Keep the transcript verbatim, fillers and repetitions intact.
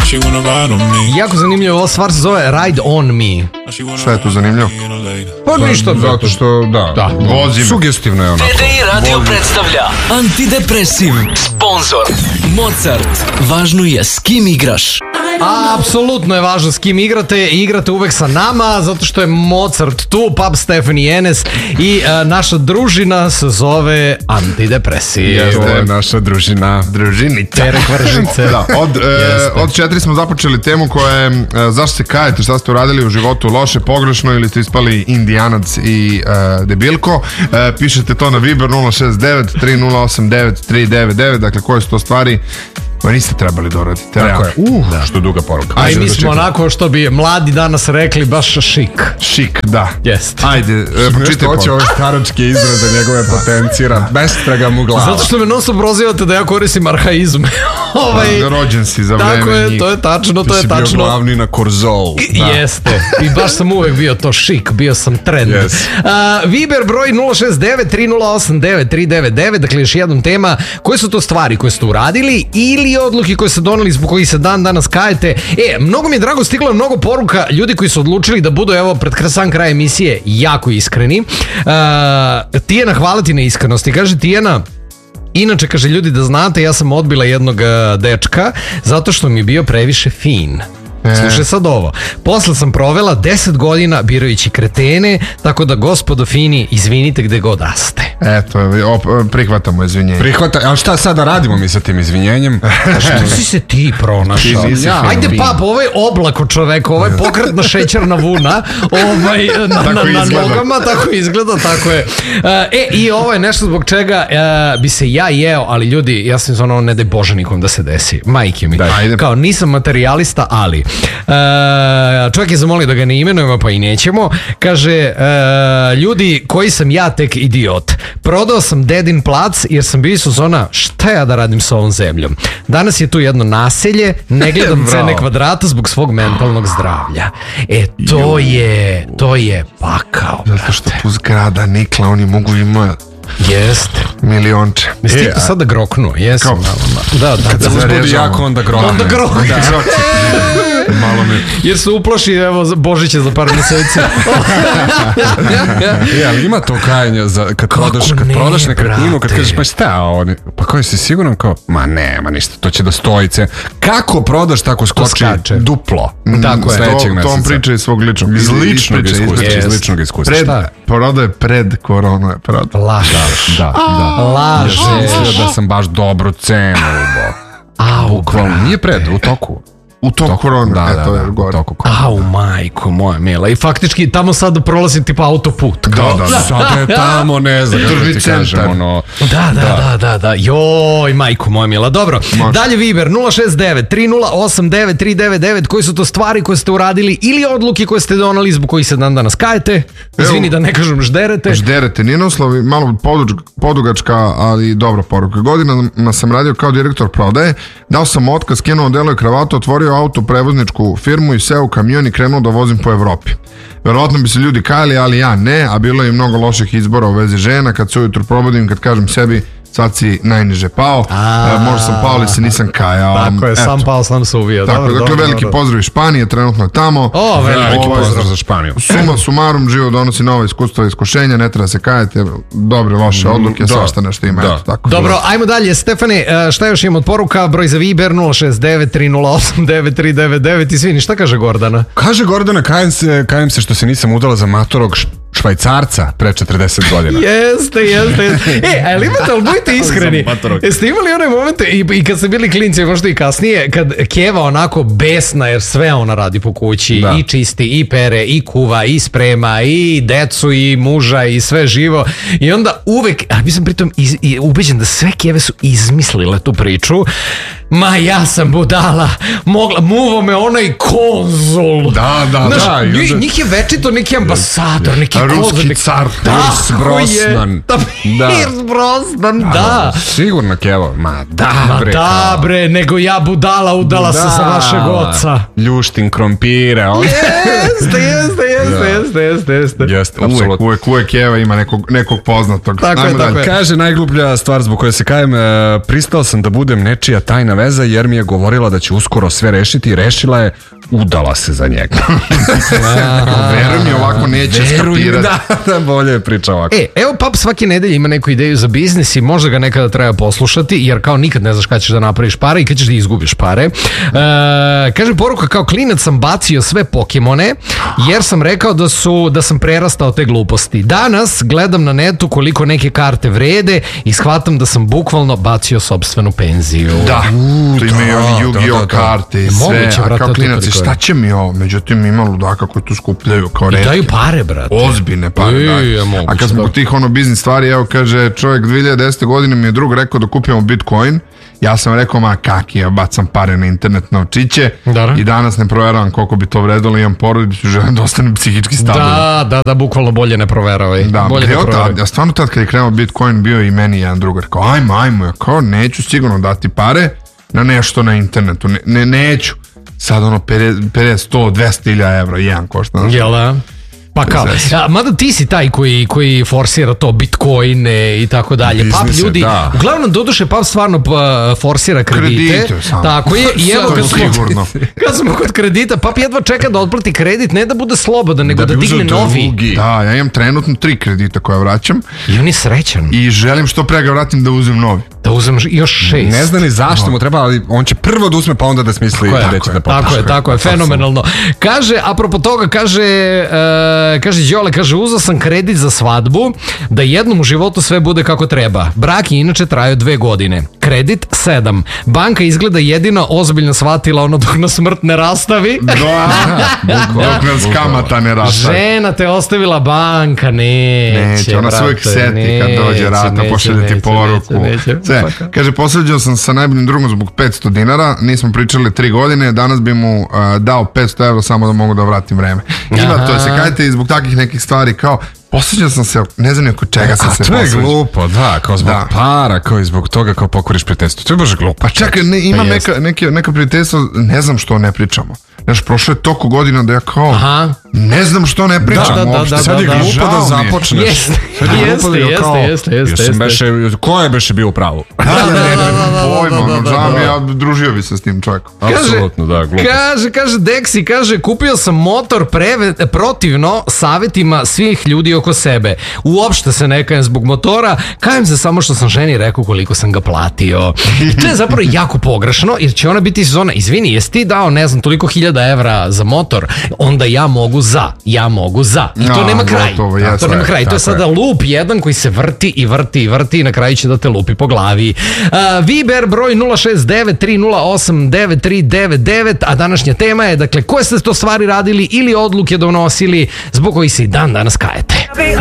Jako zanimljivo, ova stvar se zove Ride on Me. Šta je tu zanimljivo? Pa ništa, zato što, da, da. Vozim. Sugestivno je ono. T D I Radio predstavlja Antidepresiv. Sponzor Mozart. Važno je s kim igraš. Apsolutno je važno s kim igrate. Igrate uvek sa nama, zato što je Mozart tu, Pub Stephanie Enes i uh, naša družina se zove Antidepresiv. Jeste, to je naša družina. Družinica. Tere kvržice. Da, od, e, od četiri smo započeli temu koja je e, zašto se kajete, šta ste uradili u životu loše, pogrešno ili ste ispali indijanac i e, debilko. E, pišete to na Viber nula šest devet tri nula osam devet tri devet devet, dakle koje su to stvari koje niste trebali da uradite. Tako je, uh, da. Što duga poruka. A i mi smo onako, što bi mladi danas rekli, baš šik. Šik, da. Jest. Ajde, e, pročitaj hoće ove staračke izraze njegove potencira. Bestraga mu glava. Zato što me non stop prozivate da ja koristim arhaizme. ovaj, da, rođen si za vreme njih. Tako je, to je tačno, to je tačno. Ti si bio glavni na Korzou. Da. Jeste. I baš sam uvek bio to šik, bio sam trend. Yes. Uh, Viber broj nula šest devet tri nula osam devet tri devet devet, dakle još jednom tema, koje su to stvari koje ste uradili ili odluke koje ste doneli zbog kojih se dan danas kajete. E, mnogo mi je drago, stiglo je mnogo poruka ljudi koji su odlučili da budu, evo, pred sam kraj emisije jako iskreni. Uh, Tijena, hvala ti na iskrenosti. Kaže Tijena, inače, kaže, ljudi da znate, ja sam odbila jednog uh, dečka zato što mi je bio previše fin. E. Slušaj sad ovo. Posle sam provela deset godina birajući kretene, tako da gospodo fini, izvinite gde god aste. Eto, op, prihvatamo izvinjenje. Prihvata, a šta sada radimo mi sa tim izvinjenjem? Što si se ti pronašao? Ti ja, ajde pap, ovo je oblako čoveka, ovo je pokretna šećerna vuna, ovaj, na, na, na nogama, tako izgleda, tako je. E, i ovo je nešto zbog čega uh, bi se ja jeo, ali ljudi, ja sam ono, ne daj Bože nikom da se desi. Majke mi. Da, kao, nisam materijalista, ali Uh, čovjek je zamolio da ga ne imenujemo, pa i nećemo. Kaže, uh, ljudi, koji sam ja tek idiot. Prodao sam dedin plac jer sam bio iz zona, šta ja da radim sa ovom zemljom. Danas je tu jedno naselje, ne gledam cene kvadrata zbog svog mentalnog zdravlja. E, to je, to je pakao, brate. Zato što tu zgrada nikla, oni mogu ima Jeste. milionče. Mi ste to sada groknuo, jesam. Da, da. Kad se uzbudi jako, onda grokne. Onda grokne. Malo mi... Jer se uplaši, evo, Božića za par mjeseci. E, ali ima to kajanje za, kad kako prodaš, kad ne, prodaš nekretninu, kad brate. kažeš, pa šta oni, pa koji si siguran kao, ma nema ništa, to će da stojice. Kako prodaš tako skoči duplo? Tako je. To, to on priča iz svog ličnog iz ličnog iskustva. Iz ličnog iskustva. Pred, prodaje pred koronu je prodao. Laže. Da, da. Laže. Ja sam mislio da sam baš dobru cenu ubo. A, bukvalno, nije pred, u toku. U toku korona, da, eto da, je da, gore. U toku korona. Au, majko moja mila. I faktički tamo sad prolazi tipa autoput. Da, da, da. Sad je tamo, ne znam kako ti kažem, ono... Da, da, da, da, da. Joj, majko moja mila. Dobro, može. Dalje Viber nula šest devet tri nula osam devet tri devet devet. Koji su to stvari koje ste uradili ili odluke koje ste donali zbog kojih se dan danas kajete? Izvini da ne kažem žderete. Žderete, nije naslovi, malo podugačka, ali dobra poruka. Godinama sam radio kao direktor prodaje, dao sam otkaz, skinuo delo i kravatu, otvorio auto prevozničku firmu i seo u kamion i krenuo da vozim po Evropi. Verovatno bi se ljudi kajali, ali ja ne, a bilo je mnogo loših izbora u vezi žena. Kad se ujutro probudim, kad kažem sebi sad si najniže pao, e, možda sam pao, ali se nisam kajao. Tako je, eto. sam pao, sam se uvio. Tako, dobro, dakle, dobro, veliki dobro. pozdrav iz Španije, trenutno je tamo. O, veliki Ovo, pozdrav za Španiju. Suma sumarum, život donosi nova iskustva i iskušenja, ne treba se kajati, dobre, loše odluke, da, svašta nešto ima. da. Eto, tako. Dobro, ajmo dalje. Stefane, šta još imamo od poruka? Broj za Viber nula šest devet tri nula osam devet tri devet devet. I svini, šta kaže Gordana? Kaže Gordana, kajem se, kajem se što se nisam udala za matorog Švajcarca pre četrdeset godina. Jeste, jeste, jeste. E, ali imate, ali budite iskreni. Jeste imali one momente i, i kad ste bili klinci, možda i kasnije, kad Keva onako besna, jer sve ona radi po kući, da. I čisti, i pere, i kuva, i sprema, i decu, i muža, i sve živo. I onda uvek, a mi sam pritom iz, i, ubeđen da sve Keve su izmislile tu priču. Ma ja sam budala, mogla, muvo me onaj konzul. Da, da, znaš, da. Njih, njih je večito neki ambasador, neki ruski car, Pirs Brosnan. Da, Pirs Brosnan, da. da. Sigurno, Kevo, ma da, ma bre. da, bre, nego ja budala udala da, se za vašeg oca. Ljuštin krompire. On... Jeste, jeste, jeste, jeste, jeste, jeste. Jeste, uvek, uvek, uvek Eva ima nekog, nekog poznatog. Tako je, tako je. Kaže, najgluplja stvar zbog koje se kajem, pristao sam da budem nečija tajna veza jer mi je govorila da će uskoro sve rešiti i rešila je, udala se za njega. Veruj mi, ovako neće skapirati. Da, da, bolje je priča ovako. E, evo Pap svake nedelje ima neku ideju za biznis i možda ga nekada treba poslušati, jer kao nikad ne znaš kada ćeš da napraviš pare i kada ćeš da izgubiš pare. E, kaže poruka, kao klinac sam bacio sve Pokemone, jer sam rekao da su da sam prerastao te gluposti. Danas gledam na netu koliko neke karte vrede i shvatam da sam bukvalno bacio sopstvenu penziju. Da, U, to ima i da, ovi da, Yu-Gi-Oh da, da. karte i sve, Moguće, a brate, kao to klinac, toliko je. šta će mi ovo? Međutim, ima ludaka koji tu skupljaju kao I retke. daju pare, brate. Ozbiljne pare, Ej, daju. je moguće, A kad smo da. kod tih ono biznis stvari, evo kaže, čovjek dve hiljade desete godine mi je drug rekao da kupimo Bitcoin. Ja sam rekao, ma kaki, ja bacam pare na internet na očiće Da. i danas ne proveravam koliko bi to vredilo, imam porodicu, želim da ostanem psihički stabilan. Da, da, da, bukvalno bolje ne proveravaj. Da, bolje gde ne od proveravaj. tad, ja stvarno tad kad je krenuo Bitcoin bio i meni jedan drugar, kao ajmo, ajmo, ja kao neću sigurno dati pare na nešto na internetu, ne, ne neću. Sad ono pedeset, sto, dvesta hiljada evra, jedan košta. Znaš? Jel da? Pa kao, Zez. a, mada ti si taj koji, koji forsira to bitcoine i tako dalje. Pap Biznise, ljudi, da. uglavnom doduše Pap stvarno pa, forsira kredite. Kredite samo. Tako je, i evo To je kad smo, sigurno. kad smo kod kredita, Pap jedva čeka da otplati kredit, ne da bude slobodan, nego da, bi digne uzeo novi. drugi. Da, ja imam trenutno tri kredita koje vraćam I on je srećan i želim što pre ga vratim da uzem novi. da uzmeš još šest. Ne zna ni zašto mu treba, ali on će prvo da uzme pa onda da smisli Tako je, gde će da potroši. tako je, tako je, fenomenalno. Kaže, apropo toga, kaže, e, kaže Đole, kaže, uzeo sam kredit za svadbu, da jednom u životu sve bude kako treba. Brak je inače trajao dve godine. Kredit sedam. Banka izgleda jedino ozbiljno shvatila ono dok nas smrt ne rastavi. Da, dok nas kamata ne rastavi. Žena te ostavila, banka neće. Neće, ona se uvijek brate, seti kad dođe neće, rata, neće, pošalje ti neće, poruku. neće, neće. Sve. Pa kao. Kaže, posveđao sam sa najboljim drugom zbog petsto dinara, nismo pričali tri godine, danas bi mu uh, dao petsto evra samo da mogu da vratim vreme. Ima Aha. to, se kajte i zbog takvih nekih stvari kao, posveđao sam se, ne znam ni oko čega sam A se to je posveđao. glupo, da, kao zbog Da. para, kao i zbog toga kao pokoriš prijateljstvo. To je baš glupo. Pa čekaj, ne, ima Pa neka, neke, neka prijateljstva, ne znam što ne pričamo. Znaš, prošlo je toliko godina da ja kao, Aha. ne znam što ne pričamo Da, da, da, uopšte. da, Sad je da, da. glupo Žao da mi je. započneš. Jeste, Sad je glupo jeste, da jeste, kao, jeste, jeste, jesam jeste. beše, ko je beše bio u pravu? Da, da, ne, ne, pojma, da, ono, da, žao da. mi, ja družio bi se s tim čovjekom. Apsolutno, da, glupo. Kaže, kaže Dexi, kaže, kupio sam motor preve, protivno savjetima svih ljudi oko sebe. Uopšte se ne kajem zbog motora, kajem se samo što sam ženi rekao koliko sam ga platio. I to je zapravo jako pogrešno, jer će ona biti iz zona, izvini, jesi ti dao, ne znam, toliko hiljada evra za motor, onda ja mogu za, ja mogu za. I to Ja, nema kraj. gotovo, to jeste. nema kraj. To je Tako sada lup jedan koji se vrti i vrti i vrti i na kraju će da te lupi po glavi. Uh, Viber broj nula šest devet tri nula osam devet tri devet devet, a današnja tema je, dakle, koje ste to stvari radili ili odluke donosili zbog kojih se i dan danas kajete.